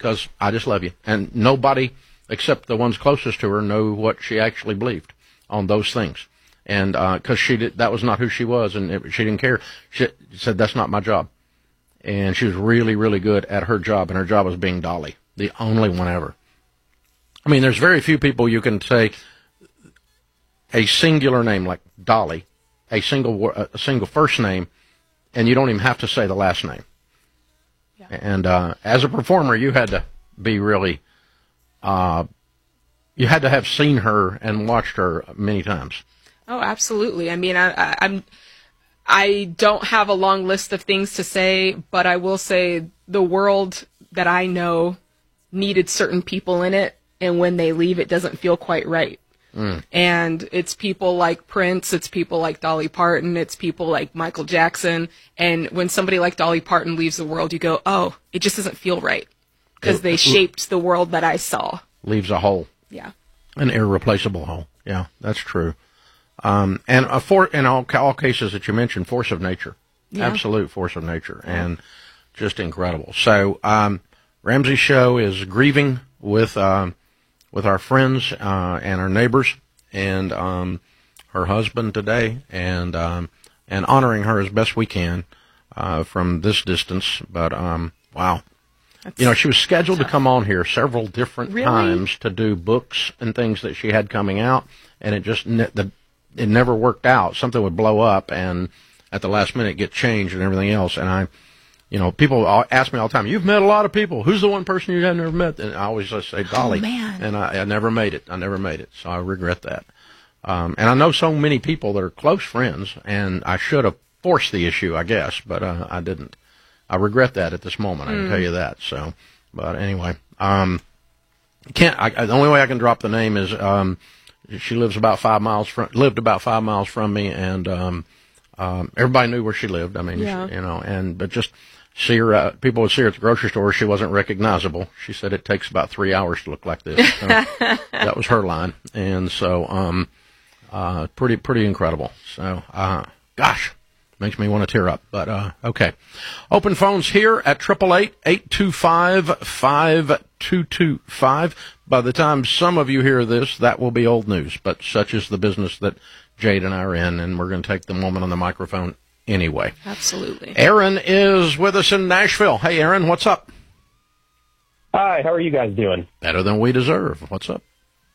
because I just love you. And nobody except the ones closest to her knew what she actually believed on those things. And because that was not who she was, and she didn't care. She said, that's not my job. And she was really, really good at her job, and her job was being Dolly, the only one ever. I mean, there's very few people you can say a singular name like Dolly, a single first name, and you don't even have to say the last name. Yeah. And as a performer, you had to be really, you had to have seen her and watched her many times. Oh, absolutely. I mean, I don't have a long list of things to say, but I will say the world that I know needed certain people in it, and when they leave, it doesn't feel quite right. And it's people like Prince, it's people like Dolly Parton, it's people like Michael Jackson. And when somebody like Dolly Parton leaves the world, you go, oh, it just doesn't feel right, because they shaped the world that I saw. Leaves a hole. Yeah. An irreplaceable hole. Yeah, that's true. And in all cases that you mentioned, force of nature. Yeah. Absolute force of nature. And just incredible. So, Ramsey's show is grieving with our friends and our neighbors and her husband today, and honoring her as best we can from this distance. But wow, she was scheduled to come on here several different times to do books and things that she had coming out, and it never worked out. Something would blow up, and at the last minute get changed and everything else. And people ask me all the time, you've met a lot of people. Who's the one person you have never met? And I always just say Dolly. Oh, man. And I never made it. So I regret that. And I know so many people that are close friends, and I should have forced the issue, I guess, but I didn't. I regret that at this moment. I can tell you that. So, but anyway, the only way I can drop the name is she lived about 5 miles from me, and everybody knew where she lived. I mean, but just see her. People would see her at the grocery store. She wasn't recognizable. She said it takes about 3 hours to look like this. So that was her line, and so pretty incredible. So gosh, makes me want to tear up. But okay, open phones here at 888-825-5225. By the time some of you hear this, that will be old news. But such is the business that Jade and I are in, and we're going to take the moment on the microphone anyway. Absolutely. Aaron is with us in Nashville. Hey, Aaron, what's up? Hi, how are you guys doing? Better than we deserve. What's up?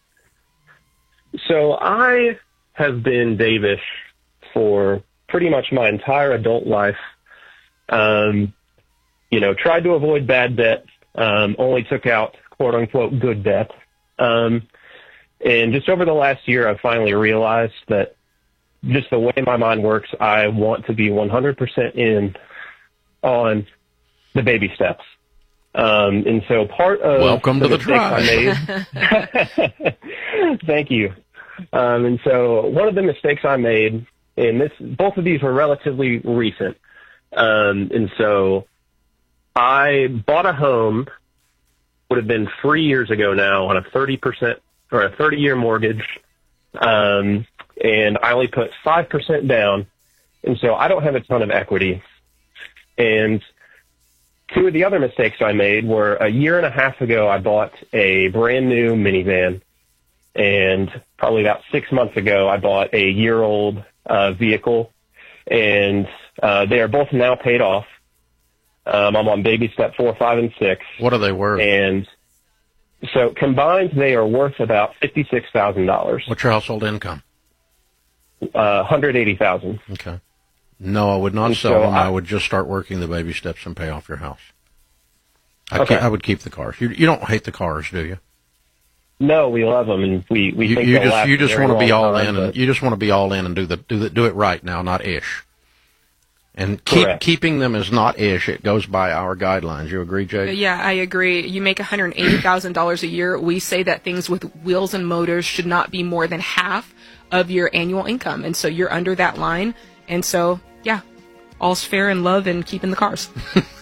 So I have been Davish for pretty much my entire adult life. Tried to avoid bad debt, only took out quote-unquote good debt. And just over the last year, I've finally realized that just the way my mind works, I want to be 100% in on the baby steps. And so part of welcome the to the tribe. I made, thank you. And so one of the mistakes I made, and both of these were relatively recent. And so I bought a home, would have been 3 years ago now, on a 30% or a 30-year mortgage. And I only put 5% down. And so I don't have a ton of equity. And two of the other mistakes I made were a year and a half ago, I bought a brand new minivan. And probably about 6 months ago, I bought a year-old vehicle. And they are both now paid off. I'm on baby step 4, 5, and 6. What are they worth? And so combined, they are worth about $56,000. What's your household income? $180,000. Okay. No, I would not sell them. I would just start working the baby steps and pay off your house. I would keep the cars. You don't hate the cars, do you? No, we love them, and we think you just want to be all in, and you just want to be all in and do it right now, not ish. And keeping them is not ish. It goes by our guidelines. You agree, Jay? Yeah, I agree. You make $180,000 a year. We say that things with wheels and motors should not be more than half of your annual income. And so you're under that line. And so, yeah, all's fair in love and keeping the cars.